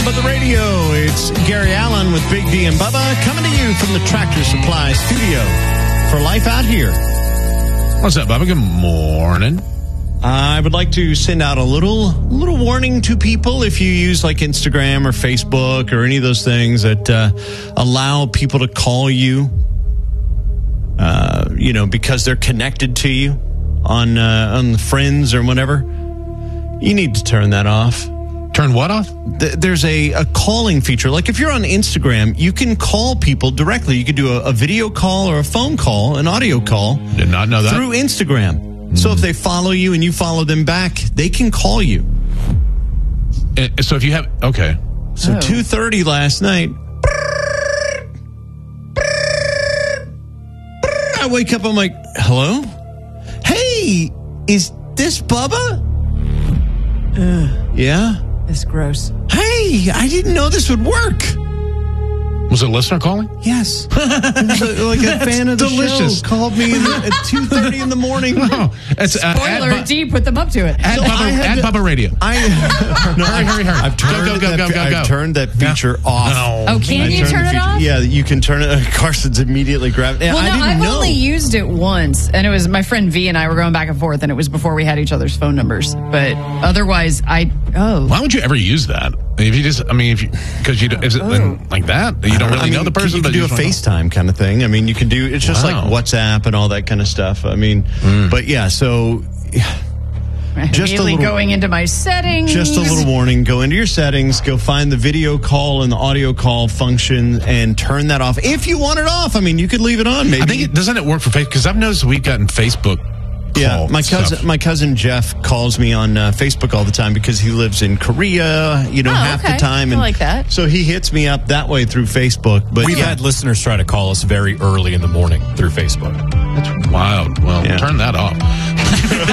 Top of the radio, it's Gary Allen with Big D and Bubba coming to you from the Tractor Supply studio for Life Out Here. What's up, Bubba? Good morning. I would like to send out a little warning to people if you use like Instagram or Facebook or any of those things that allow people to call you, because they're connected to you on Friends or whatever. You need to turn that off. Turn what off? There's a calling feature. Like if you're on Instagram, you can call people directly. You can do a video call or a phone call, an audio call. Did not know that. Through Instagram. So if they follow you and you follow them back, they can call you. So if you have... Okay. So 2:30 last night. I wake up, I'm like, hello? Hey, is this Bubba? Yeah? It's gross. Hey, I didn't know this would work. Was it a listener calling? Yes. Like a fan of the delicious. show called me at 2:30 in the morning. Oh, it's, Spoiler, D put them up to it. At Bubba Radio. Hurry. I've turned that feature off. No. Oh, can you turn it off? Yeah, you can turn it. Carson's immediately grabbed it. Well, I no, didn't I've know. only used it once, and it was my friend V and I were going back and forth, and it was before we had each other's phone numbers. But otherwise, Why would you ever use that? If you just, because you is it like that? You don't really know the person, you but can do a just FaceTime kind of thing. I mean, you can do, it's just like WhatsApp and all that kind of stuff. I mean, but yeah, so just immediately going into my settings. Just a little warning. Go into your settings, go find the video call and the audio call function and turn that off. If you want it off, I mean, you could leave it on. Maybe. I think doesn't it work for Facebook? Because I've noticed we've gotten Facebook. Yeah, my cousin Jeff calls me on Facebook all the time because he lives in Korea, half the time. And I like that. So he hits me up that way through Facebook. But We've had listeners try to call us very early in the morning through Facebook. That's wild. Well, turn that off.